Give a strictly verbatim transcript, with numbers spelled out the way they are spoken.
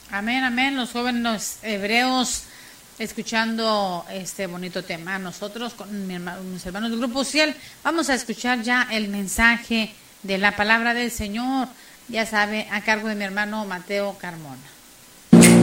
Amén, amén. Los jóvenes hebreos escuchando este bonito tema. Nosotros, con mi hermano, mis hermanos del Grupo Ciel, vamos a escuchar ya el mensaje de la palabra del Señor. Ya sabe, a cargo de mi hermano Mateo Carmona.